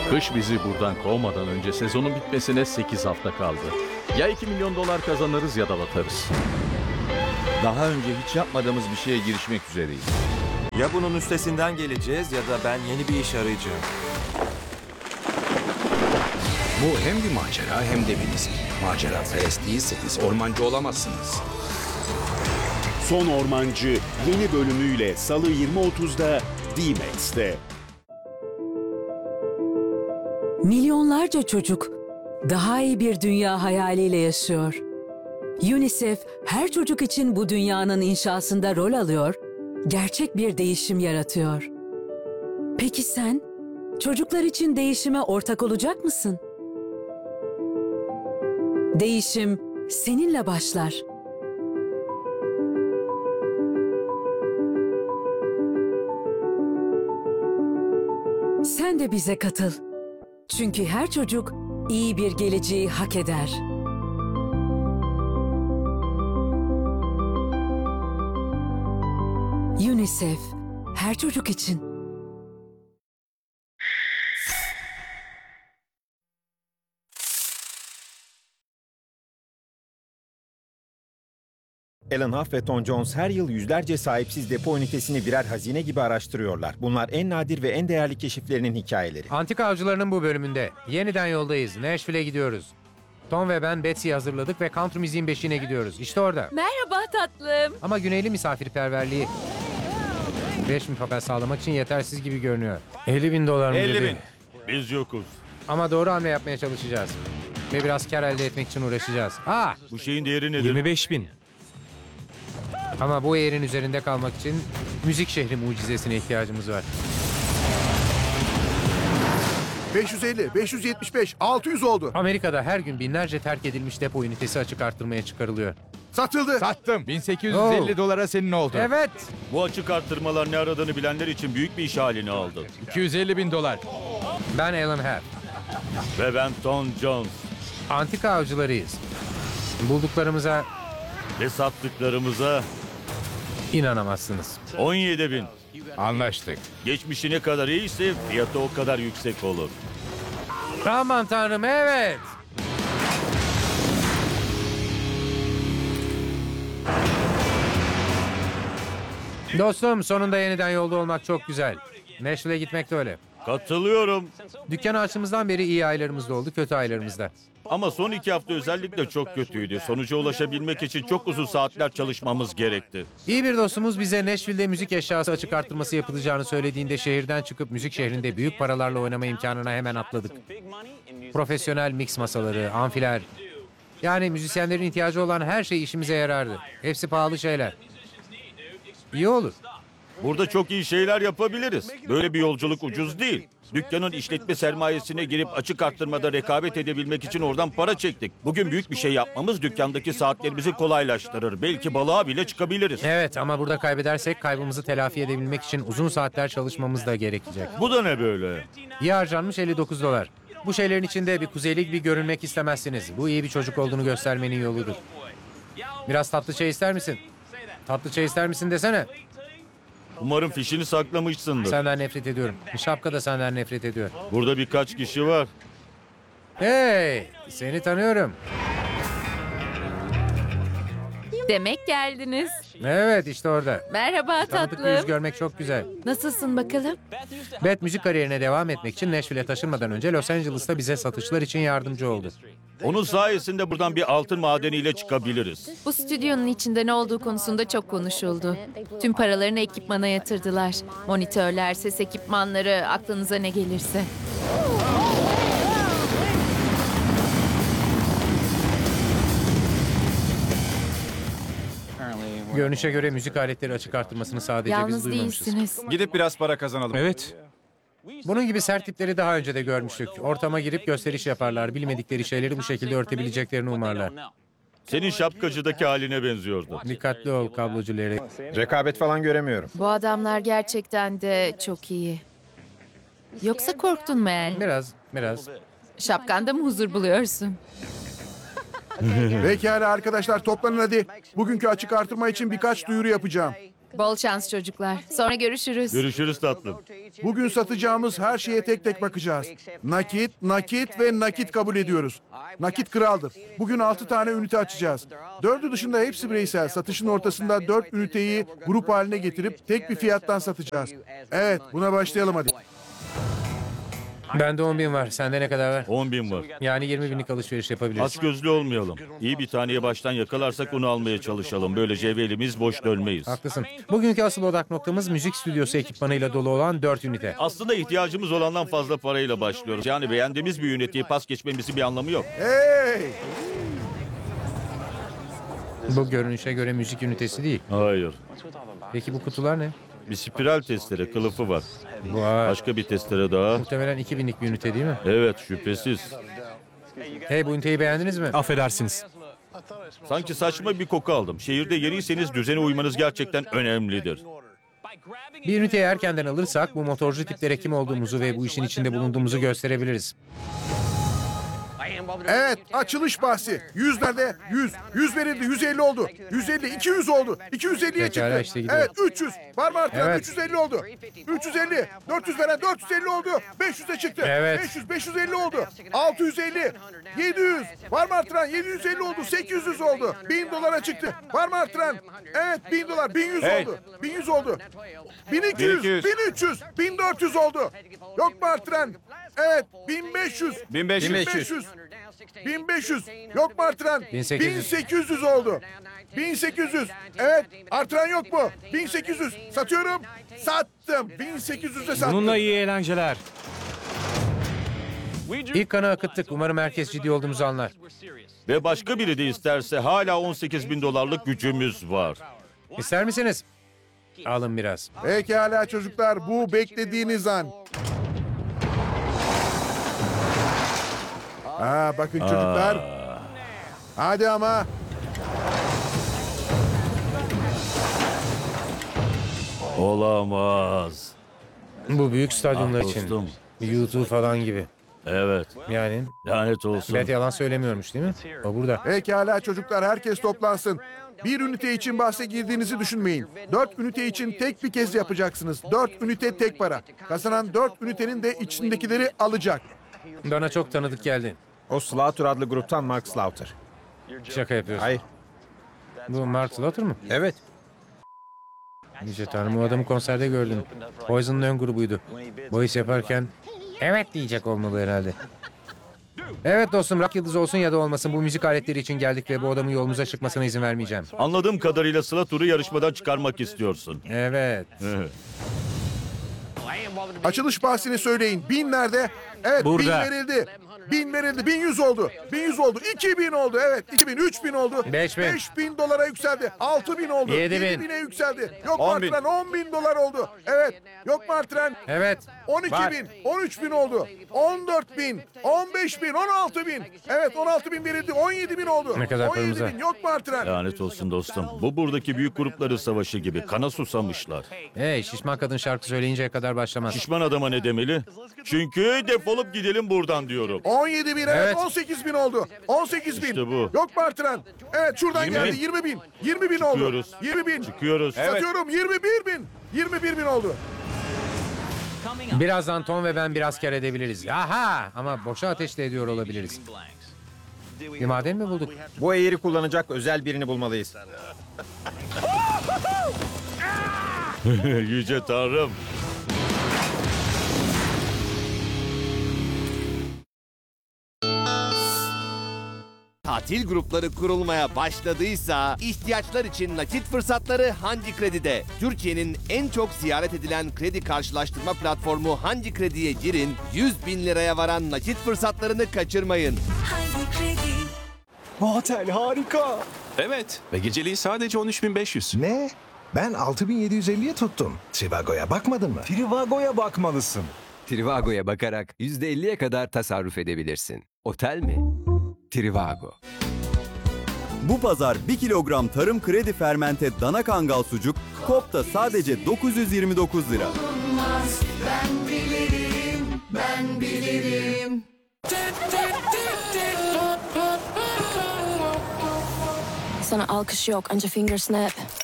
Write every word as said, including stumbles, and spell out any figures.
Kış bizi buradan kovmadan önce sezonun bitmesine sekiz hafta kaldı. Ya iki milyon dolar kazanırız ya da batarız. Daha önce hiç yapmadığımız bir şeye girişmek üzereyiz. Ya bunun üstesinden geleceğiz ya da ben yeni bir iş arayacağım. Bu hem bir macera hem de bir risk. Macera perest değilseniz ormancı olamazsınız. Son Ormancı yeni bölümüyle Salı yirmi otuzda D-Max'te. Milyonlarca çocuk daha iyi bir dünya hayaliyle yaşıyor. UNICEF her çocuk için bu dünyanın inşasında rol alıyor, gerçek bir değişim yaratıyor. Peki sen, çocuklar için değişime ortak olacak mısın? Değişim seninle başlar. Sen de bize katıl. Çünkü her çocuk iyi bir geleceği hak eder. UNICEF, her çocuk için. Alan Huff ve Tom Jones her yıl yüzlerce sahipsiz depo ünitesini birer hazine gibi araştırıyorlar. Bunlar en nadir ve en değerli keşiflerinin hikayeleri. Antika Avcılarının bu bölümünde yeniden yoldayız. Nashville'e gidiyoruz. Tom ve ben Betsy'yi hazırladık ve country müziğin beşiğine gidiyoruz. İşte orada. Merhaba tatlım. Ama güneyli misafirperverliği beş bin papel sağlamak için yetersiz gibi görünüyor. elli bin dolar mı elli dedi? bin. Biz yokuz. Ama doğru hamle yapmaya çalışacağız. Ve biraz kar elde etmek için uğraşacağız. Aa! Bu şeyin değeri nedir? yirmi beş bin. Ama bu yerin üzerinde kalmak için müzik şehri mucizesine ihtiyacımız var. beş yüz elli, beş yüz yetmiş beş, altı yüz oldu. Amerika'da her gün binlerce terk edilmiş depo ünitesi açık arttırmaya çıkarılıyor. Satıldı. Sattım. bin sekiz yüz elli Oo. dolara senin oldu. Evet. Bu açık arttırmalar ne aradığını bilenler için büyük bir iş halini aldı. iki yüz elli bin dolar. Ben Alan Huff. Ve ben Tom Jones. Antika avcılarıyız. Bulduklarımıza Ve sattıklarımıza inanamazsınız. on yedi bin. Anlaştık. Geçmişi ne kadar iyiyse fiyatı o kadar yüksek olur. Aman tanrım, evet. Dostum, sonunda yeniden yolda olmak çok güzel. Nashville'e gitmek de öyle. Katılıyorum. Dükkanı açtığımızdan beri iyi aylarımız da oldu, kötü aylarımız da. Ama son iki hafta özellikle çok kötüydü. Sonuca ulaşabilmek için çok uzun saatler çalışmamız gerekti. İyi bir dostumuz bize Nashville'de müzik eşyası açık arttırması yapılacağını söylediğinde şehirden çıkıp müzik şehrinde büyük paralarla oynama imkanına hemen atladık. Profesyonel mix masaları, amfiler. Yani müzisyenlerin ihtiyacı olan her şey işimize yarardı. Hepsi pahalı şeyler. İyi olur. Burada çok iyi şeyler yapabiliriz. Böyle bir yolculuk ucuz değil. Dükkanın işletme sermayesine girip açık arttırmada rekabet edebilmek için oradan para çektik. Bugün büyük bir şey yapmamız dükkandaki saatlerimizi kolaylaştırır. Belki balığa bile çıkabiliriz. Evet, ama burada kaybedersek kaybımızı telafi edebilmek için uzun saatler çalışmamız da gerekecek. Bu da ne böyle? İyi harcanmış elli dokuz dolar. Bu şeylerin içinde bir kuzeyli gibi görünmek istemezsiniz. Bu iyi bir çocuk olduğunu göstermenin yoludur. Biraz tatlı çay ister misin? Tatlı çay ister misin desene. Umarım fişini saklamışsındır. Senden nefret ediyorum. Şapka da senden nefret ediyor. Burada birkaç kişi var. Hey, seni tanıyorum. Demek geldiniz. Evet, işte orada. Merhaba Tanıdık bir yüz tatlım. görmek çok güzel. Nasılsın bakalım? Beth müzik kariyerine devam etmek için Nashville'e taşınmadan önce Los Angeles'ta bize satışlar için yardımcı oldu. Onun sayesinde buradan bir altın madeniyle çıkabiliriz. Bu stüdyonun içinde ne olduğu konusunda çok konuşuldu. Tüm paralarını ekipmana yatırdılar. Monitörler, ses ekipmanları, aklınıza ne gelirse. Görünüşe göre müzik aletleri açık arttırmasını sadece biz Yalnız duymamışız. değilsiniz. Gidip biraz para kazanalım. Evet. Bunun gibi sert tipleri daha önce de görmüştük. Ortama girip gösteriş yaparlar. Bilmedikleri şeyleri bu şekilde örtebileceklerini umarlar. Senin şapkacıdaki haline benziyordu. Dikkatli ol kablocu Larry. Rekabet falan göremiyorum. Bu adamlar gerçekten de çok iyi. Yoksa korktun mu El? Biraz, biraz. Şapkanda mı huzur buluyorsun? Pekala arkadaşlar toplanın hadi. Bugünkü açık artırma için birkaç duyuru yapacağım. Bol şans çocuklar. Sonra görüşürüz. Görüşürüz tatlım. Bugün satacağımız her şeye tek tek bakacağız. Nakit, nakit ve nakit kabul ediyoruz. Nakit kraldır. Bugün altı tane ünite açacağız. Dördü dışında hepsi bireysel. Satışın ortasında dört üniteyi grup haline getirip tek bir fiyattan satacağız. Evet, buna başlayalım hadi. Bende on bin var. Sende ne kadar var? on bin var. Yani yirmi binlik alışveriş yapabiliriz. Aç gözlü olmayalım. İyi bir taneye baştan yakalarsak onu almaya çalışalım. Böylece elimiz boş dönmeyiz. Haklısın. Bugünkü asıl odak noktamız müzik stüdyosu ekipmanıyla dolu olan dört ünite. Aslında ihtiyacımız olandan fazla parayla başlıyoruz. Yani beğendiğimiz bir üniteyi pas geçmemizin bir anlamı yok. Hey! Bu görünüşe göre müzik ünitesi değil. Hayır. Peki bu kutular ne? Bir spiral testere kılıfı var. Vay. Başka bir testere daha. Muhtemelen iki binlik bir ünite değil mi? Evet, şüphesiz. Hey, bu üniteyi beğendiniz mi? Affedersiniz. Sanki saçma bir koku aldım. Şehirde yeniyseniz düzene uymanız gerçekten önemlidir. Bir üniteyi erkenden alırsak bu motorcu tiplere kim olduğumuzu ve bu işin içinde bulunduğumuzu gösterebiliriz. Evet, açılış bahsi. Yüz nerede? Yüz. Yüz verildi, yüz elli oldu. Yüz elli, iki yüz oldu. iki yüz elliye Pekala, çıktı. işte gidiyor. Evet, üç yüz. Var mı artıran? Evet. üç yüz elli oldu. üç yüz elli. dört yüz veren dört yüz elli oldu. beş yüze çıktı. Evet. beş yüz, beş yüz elli oldu. altı yüz elli. yedi yüz. Var mı artıran? yedi yüz elli oldu. sekiz yüz oldu. bin dolara çıktı. Var mı artıran? Evet, bin dolar. bin yüz Hey. oldu. bin yüz oldu. bin iki yüz. bin iki yüz. bin üç yüz. bin dört yüz oldu. Yok mu artıran? Evet, bin beş yüz. bin beş yüz. bin beş yüz. bin beş yüz. Yok mu artıran? bin sekiz yüz. bin sekiz yüz oldu. bin sekiz yüz. Evet. Artıran yok mu? bin sekiz yüz. Satıyorum. Sattım. bin sekiz yüze sattım. Bununla iyi eğlenceler. İlk kanı akıttık. Umarım herkes ciddi olduğumuzu anlar. Ve başka biri de isterse hala on sekiz bin dolarlık gücümüz var. İster misiniz? Alın biraz. Pekala çocuklar. Bu beklediğiniz an. Aa, bakın çocuklar. Hadi ama. Olamaz. Bu büyük stadyumlar Ah için. dostum. YouTube falan gibi. Evet. Yani Lanet olsun. Beth yalan söylemiyormuş değil mi? O burada. Pekala çocuklar, herkes toplansın. Bir ünite için bahse girdiğinizi düşünmeyin. Dört ünite için tek bir kez yapacaksınız. Dört ünite tek para. Kazanan dört ünitenin de içindekileri alacak. Bana çok tanıdık geldi. O Slaughter adlı gruptan Mark Slaughter. Şaka yapıyorsun. Hayır. Bu Mark Slaughter mı? Evet. Yüce Tanrım, o adamı konserde gördüm. Poison'un ön grubuydu. Bu iş yaparken evet diyecek olmalı herhalde. Evet dostum, rock yıldızı olsun ya da olmasın, bu müzik aletleri için geldik ve bu adamın yolumuza çıkmasına izin vermeyeceğim. Anladığım kadarıyla Sıla Tur'u yarışmadan çıkarmak istiyorsun. Evet. Açılış bahsini söyleyin. Bin nerede? Evet, Burada. bin verildi. Bin verildi. Bin yüz oldu. Bin yüz oldu. İki bin oldu. Evet, iki bin. Üç bin oldu. Beş bin. Beş bin dolara yükseldi. Altı bin oldu. Yedi bin. Yedi bine yükseldi. Yok mu On bin. artıran? On bin dolar oldu. Evet. Yok mu artıran? Evet. On iki Var. bin. On üç bin oldu. On dört bin. On beş bin. On altı bin. Evet, on altı bin verildi. On yedi bin oldu. Ne kadar On yedi paramız var? bin. Yok mu artıran? Lanet olsun dostum. Bu buradaki büyük grupları savaşı gibi. Kana susamışlar. Hey, şişman kadın şarkı söyleyinceye kadar başlamaz. Şişman adama ne demeli? Çünkü defolup gidelim buradan diyorum. On yedi bin, evet, Evet. on sekiz bin oldu. On sekiz bin. İşte bu. Yok mu artıran? Evet, şuradan Yirmi geldi. bin. Yirmi bin. Yirmi bin oldu. Çıkıyoruz. Yirmi bin. Çıkıyoruz. Satıyorum. Yirmi bir bin. Yirmi bir bin oldu. Birazdan Tom ve ben biraz kar edebiliriz. Aha! Ama boşa ateşle ediyor olabiliriz. Bir maden mi bulduk? Bu eğri kullanacak özel birini bulmalıyız. Yüce Tanrım. Tatil grupları kurulmaya başladıysa ihtiyaçlar için nakit fırsatları Hanci Kredi'de. Türkiye'nin en çok ziyaret edilen kredi karşılaştırma platformu Hanci Kredi'ye girin, yüz bin liraya varan nakit fırsatlarını kaçırmayın. Bu otel harika. Evet ve geceliği sadece on üç bin beş yüz. Ne? Ben altı bin yedi yüz elliye tuttum. Trivago'ya bakmadın mı? Trivago'ya bakmalısın. Trivago'ya bakarak yüzde elliye kadar tasarruf edebilirsin. Otel mi? Trivago. Bu pazar bir kilogram tarım kredi fermente dana kangal sucuk Kop'ta sadece dokuz yüz yirmi dokuz lira. Ben bilirim, ben bilirim. Sana alkış yok, anca finger snap.